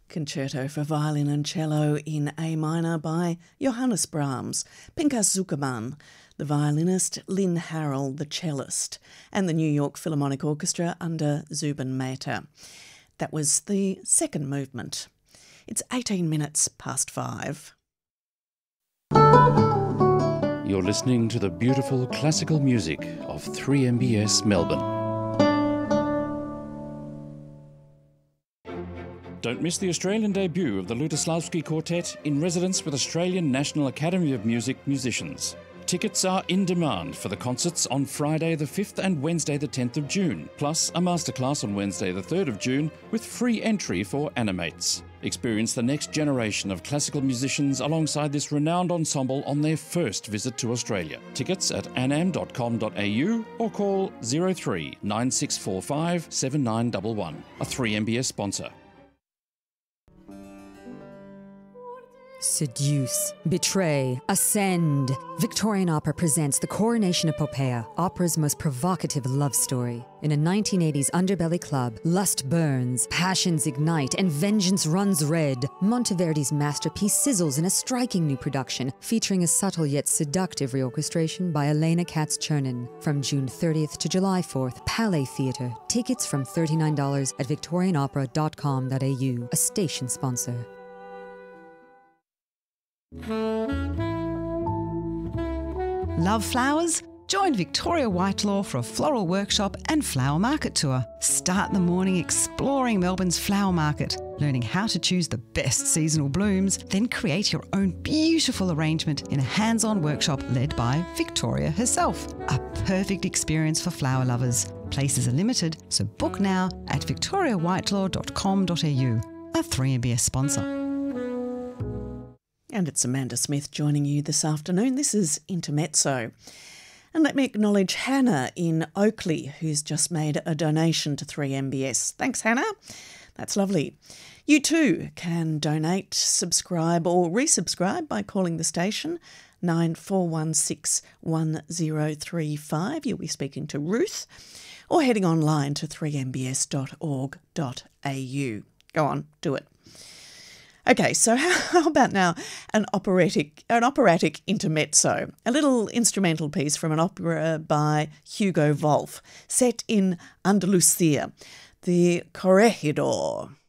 Concerto for Violin and Cello in A minor by Johannes Brahms, Pinchas Zukerman, the violinist, Lynn Harrell, the cellist, and the New York Philharmonic Orchestra under Zubin Mehta. That was the second movement. It's 18 minutes past 5. You're listening to the beautiful classical music of 3MBS Melbourne. Don't miss the Australian debut of the Lutoslavsky Quartet in residence with Australian National Academy of Music musicians. Tickets are in demand for the concerts on Friday the 5th and Wednesday the 10th of June, plus a masterclass on Wednesday the 3rd of June with free entry for Animates. Experience the next generation of classical musicians alongside this renowned ensemble on their first visit to Australia. Tickets at anam.com.au or call 03 9645 7911, a 3MBS sponsor. Seduce, betray, ascend. Victorian Opera presents The Coronation Epopeia, opera's most provocative love story. In a 1980s underbelly club, lust burns, passions ignite, and vengeance runs red. Monteverdi's masterpiece sizzles in a striking new production, featuring a subtle yet seductive reorchestration by Elena Katz-Chernin. From June 30th to July 4th, Palais Theatre. Tickets from $39 at victorianopera.com.au, a station sponsor. Love flowers? Join Victoria Whitelaw for a floral workshop and flower market tour. Start the morning exploring Melbourne's flower market, learning how to choose the best seasonal blooms, then create your own beautiful arrangement in a hands-on workshop led by Victoria herself. A perfect experience for flower lovers. Places are limited, so book now at victoriawhitelaw.com.au, a 3MBS sponsor. And it's Amanda Smith joining you this afternoon. This is Intermezzo. And let me acknowledge Hannah in Oakley, who's just made a donation to 3MBS. Thanks, Hannah. That's lovely. You too can donate, subscribe or resubscribe by calling the station 9416 1035. You'll be speaking to Ruth, or heading online to 3mbs.org.au. Go on, do it. Okay, so how about now an operatic intermezzo, a little instrumental piece from an opera by Hugo Wolf, set in Andalusia, the Corregidor.